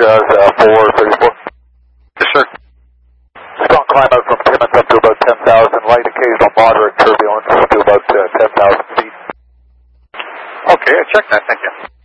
Jazz 434. Yes, sir. Strong climb out from Timmins up to about 10,000. Light occasional moderate turbulence up to about 10,000 feet. Okay, I checked that. Thank you.